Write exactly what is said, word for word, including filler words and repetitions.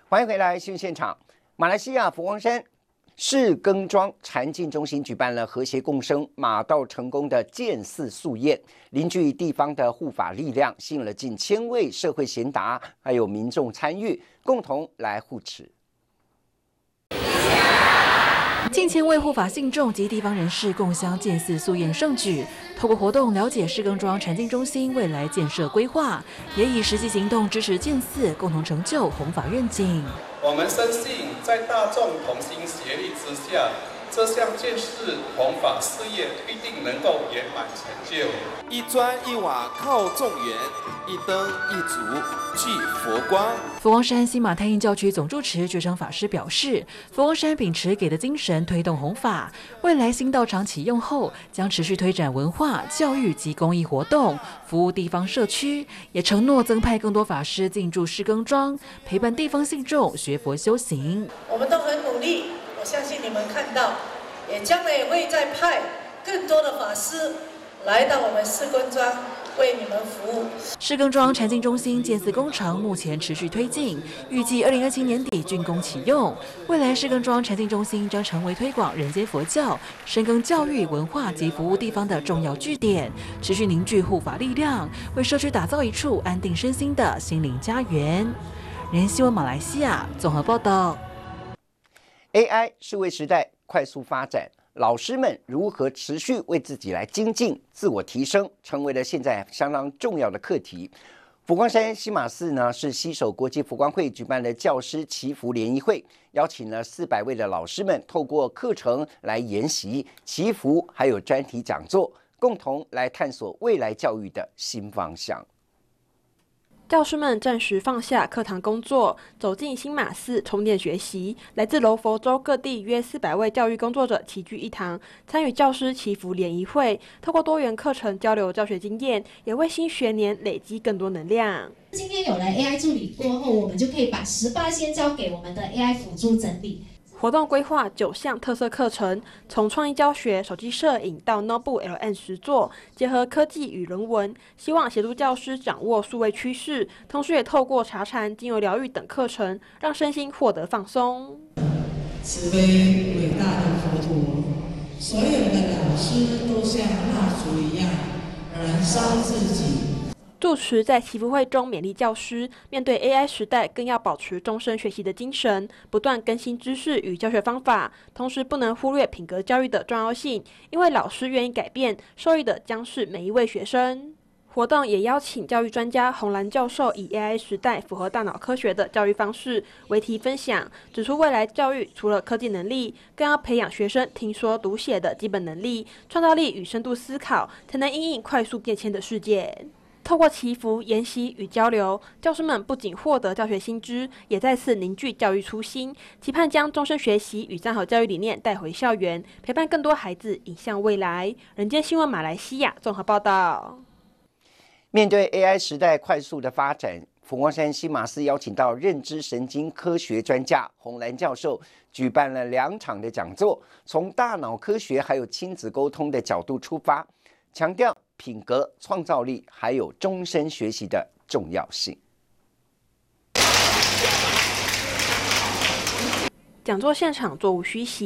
欢迎回来新闻现场。马来西亚佛光山市耕庄禅境中心举办了和谐共生、马到成功的建寺宿宴，凝聚地方的护法力量，吸引了近千位社会贤达还有民众参与，共同来护持。 近千位护法信众及地方人士共襄建寺宿宴盛举，透过活动了解市耕庄禅境中心未来建设规划，也以实际行动支持建寺，共同成就弘法愿景。 我们深信，在大众同心协力之下，这项建寺弘法事业必定能够圆满成就。 一砖一瓦靠众缘，一灯一烛聚佛光。 佛光山新马泰印教区总住持觉诚法师表示，佛光山秉持给的精神推动弘法，未来新道场启用后，将持续推展文化、教育及公益活动，服务地方社区，也承诺增派更多法师进驻市耕庄，陪伴地方信众学佛修行。 我们都很努力，我相信你们看到，也将来也会再派更多的法师来到我们市耕庄为你们服务。 市耕庄禅境中心建寺工程目前持续推进，预计二零二七年底竣工启用。未来市耕庄禅境中心将成为推广人间佛教、深耕教育文化及服务地方的重要据点，持续凝聚护法力量，为社区打造一处安定身心的心灵家园。人新闻马来西亚综合报道。 A I 数位时代快速发展。老师们如何持续为自己来精进、自我提升，成为了现在相当重要的课题。佛光山西马寺呢，是携手国际佛光会举办了教师祈福联谊会，邀请了四百位的老师们，透过课程来研习祈福，还有专题讲座，共同来探索未来教育的新方向。 教师们暂时放下课堂工作，走进新马寺充电学习。来自柔佛州各地约四百位教育工作者齐聚一堂，参与教师祈福联谊会，透过多元课程交流教学经验，也为新学年累积更多能量。 今天有了 A I 助理过后，我们就可以把百分之十先交给我们的 A I 辅助整理。 活动规划九项特色课程，从创意教学、手机摄影到 Notebook L M 实作，结合科技与人文，希望协助教师掌握数位趋势，同时也透过茶禅、精油疗愈等课程，让身心获得放松。 慈悲伟大的佛陀，所有的老师都像蜡烛一样燃烧自己。 住持在祈福会中勉励教师，面对 A I 时代，更要保持终身学习的精神，不断更新知识与教学方法，同时不能忽略品格教育的重要性，因为老师愿意改变，受益的将是每一位学生。活动也邀请教育专家洪兰教授以 A I 时代符合大脑科学的教育方式为题分享，指出未来教育除了科技能力，更要培养学生听说读写的基本能力、创造力与深度思考，才能因应快速变迁的世界。透过祈福、研习与交流，教师们不仅获得教学新知，也再次凝聚教育初心，期盼将终身学习与三好教育理念带回校园，陪伴更多孩子迎向未来。人间新闻马来西亚综合报道。 面对 A I 时代快速的发展，佛光山西马寺邀请到认知神经科学专家洪兰教授，举办了两场的讲座，从大脑科学还有亲子沟通的角度出发，强调品格、创造力还有终身学习的重要性。 讲座现场座无虚席。